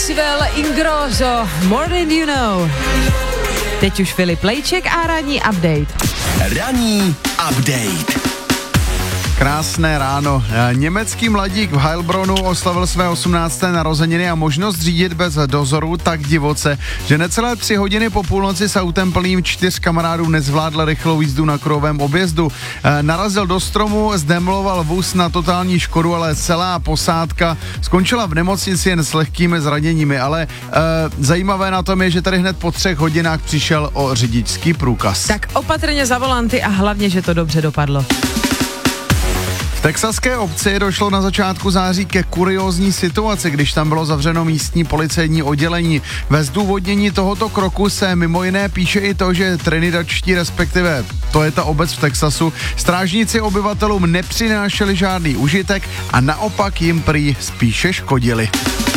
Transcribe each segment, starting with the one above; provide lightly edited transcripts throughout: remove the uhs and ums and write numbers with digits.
Maxwell Ingrosso, More Than You Know. Teď už Filip Lejček a ranní update. Ranní update. Krásné ráno. Německý mladík v Heilbronu oslavil své 18. narozeniny a možnost řídit bez dozoru tak divoce, že necelé 3 hodiny po půlnoci s autem plným 4 kamarádů nezvládl rychlou jízdu na kruhovém objezdu. Narazil do stromu, zdemoloval vůz na totální škodu, ale celá posádka skončila v nemocnici jen s lehkými zraněními, ale zajímavé na tom je, že tady hned po 3 hodinách přišel o řidičský průkaz. Tak opatrně za volanty a hlavně, že to dobře dopadlo. V texaské obci došlo na začátku září ke kuriózní situaci, když tam bylo zavřeno místní policejní oddělení. Ve zdůvodnění tohoto kroku se mimo jiné píše i to, že Trinidadští, respektive to je ta obec v Texasu, strážníci obyvatelům nepřinášeli žádný užitek a naopak jim prý spíše škodili.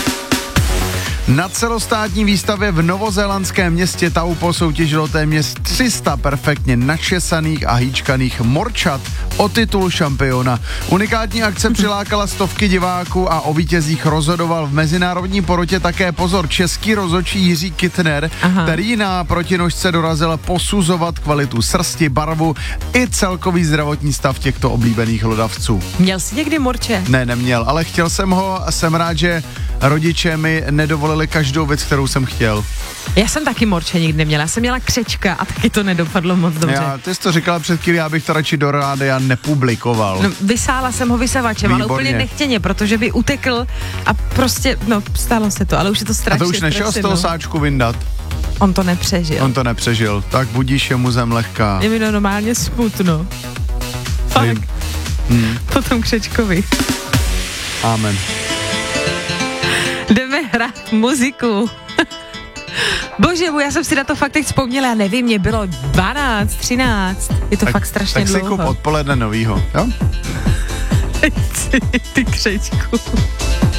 Na celostátní výstavě v novozélandském městě Taupo soutěžilo téměř 300 perfektně načesaných a hýčkaných morčat o titul šampiona. Unikátní akce přilákala stovky diváků a o vítězích rozhodoval v mezinárodní porotě také český rozhodčí Jiří Kittner, který na protinožce dorazil posuzovat kvalitu srsti, barvu i celkový zdravotní stav těchto oblíbených hlodavců. Měl jsi někdy morče? Ne, neměl, ale chtěl jsem ho a jsem rád, že rodiče mi nedovolili každou věc, kterou jsem chtěl. Já jsem taky morče nikdy neměla, já jsem měla křečka a taky to nedopadlo moc dobře. Ty jsi to říkala před chvílí, já bych to radši do rádia nepublikoval. No, vysála jsem ho vysavačem, ale úplně nechtěně, protože by utekl a prostě, stalo se to, ale už je to strašně. A to už nešel z toho sáčku vyndat? On to nepřežil. Tak budíš, je mu zem lehká. Je mi normálně smutno. Fakt. Po tom křečkovi. Amen. Jdeme hrát muziku. Bože můj, já jsem si na to fakt teď vzpomněla, já nevím, mě bylo 12, 13, je to tak, fakt strašně dlouho. Tak si kup odpoledne novýho, jo? Ty křečku.